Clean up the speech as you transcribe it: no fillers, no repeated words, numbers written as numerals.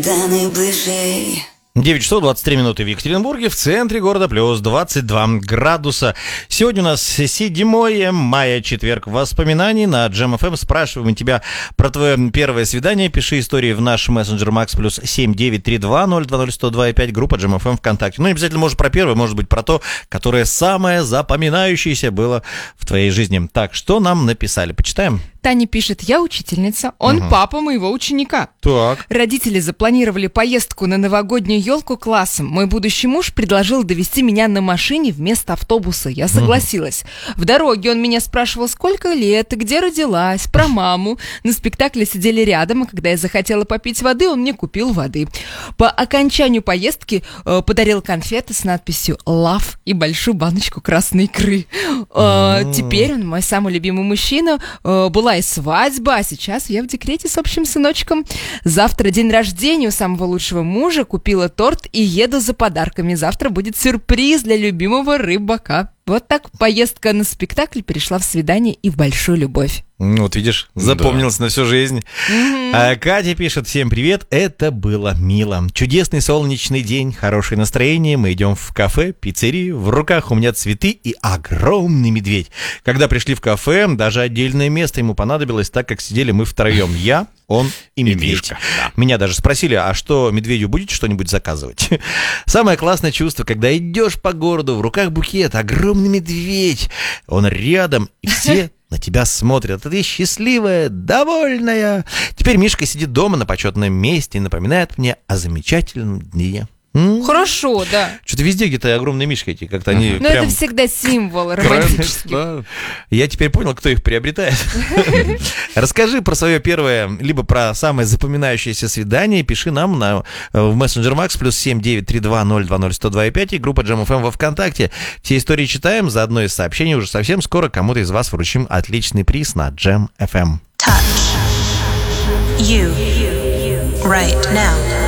9 часов 23 минуты в Екатеринбурге, в центре города, плюс 22 градуса. Сегодня у нас 7 мая, четверг, воспоминаний на Jam FM. Спрашиваем тебя про твое первое свидание. Пиши истории в наш мессенджер Max плюс 7932-020-1025, группа Jam FM ВКонтакте. Ну, не обязательно, может, про первое, может быть, про то, которое самое запоминающееся было в твоей жизни. Так, что нам написали? Почитаем? Таня пишет: я учительница, он папа моего ученика. Так. Родители запланировали поездку на новогоднюю елку классом. Мой будущий муж предложил довезти меня на машине вместо автобуса. Я согласилась. В дороге он меня спрашивал, сколько лет, и где родилась, про маму. На спектакле сидели рядом, и когда я захотела попить воды, он мне купил воды. По окончанию поездки подарил конфеты с надписью «Love» и большую баночку красной икры. Теперь он мой самый любимый мужчина. Была и свадьба, а сейчас я в декрете с общим сыночком. Завтра день рождения у самого лучшего мужа. Купила торт и еду за подарками. Завтра будет сюрприз для любимого рыбака. Вот так поездка на спектакль перешла в свидание и в большую любовь. Вот видишь, запомнилось на всю жизнь. А Катя пишет: всем привет, это было мило. Чудесный солнечный день, хорошее настроение. Мы идем в кафе, пиццерию. В руках у меня цветы и огромный медведь. Когда пришли в кафе, даже отдельное место ему понадобилось, так как сидели мы втроем. Я, он и медведь. Мишка, да. Меня даже спросили, а что, медведю будете что-нибудь заказывать? Самое классное чувство, когда идешь по городу, в руках букет, огромный медведь. Он рядом, и все на тебя смотрят. А ты счастливая, довольная. Теперь Мишка сидит дома на почетном месте и напоминает мне о замечательном дне. Хорошо, да. Что-то везде где-то огромные мишки эти, как-то они Но прям... это всегда символ романтический. Да. Я теперь понял, кто их приобретает. Расскажи про свое первое, либо про самое запоминающееся свидание. Пиши нам в мессенджер Max плюс 7932-020-1025 и группа Jam FM во ВКонтакте. Все истории читаем, заодно из сообщений уже совсем скоро кому-то из вас вручим отличный приз на Jam FM. Touch you right now.